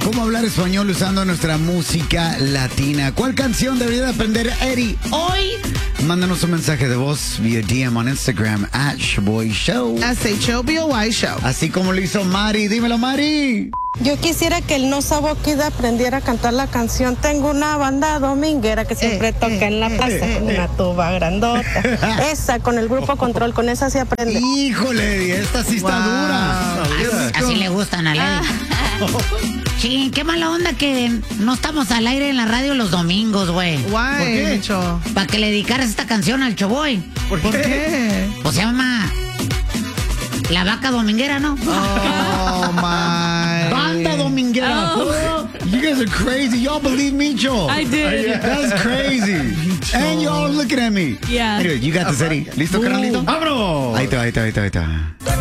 cómo hablar español usando nuestra música latina. ¿Cuál canción debería de aprender Eddie hoy? Mándanos un mensaje de voz vía DM on Instagram @ShowBoyShow. SHOBOY Show. Así como lo hizo Mari. Dímelo, Mari. Yo quisiera que el No Sabo Kid aprendiera a cantar la canción. Tengo una banda dominguera que siempre toca en la plaza con una tuba grandota. Esa, con el grupo Control, con esa se aprende. Híjole, Eddie, esta sí está dura. Así le gustan a Lady. Sí, qué mala onda que no estamos al aire en la radio los domingos, güey. Guay, ¿Por qué? Micho. Para que le dedicaras esta canción al Choboy. ¿Por ¿Por qué? Pues se llama La Vaca Dominguera, ¿no? Oh, my. Banda dominguera. You guys are crazy. Y'all believe me, Joe? I did. That's crazy. And y'all looking at me. Yeah. Anyway, you got this, Eddie. ¿Listo, carnalito? ¡Vámonos! Ahí está.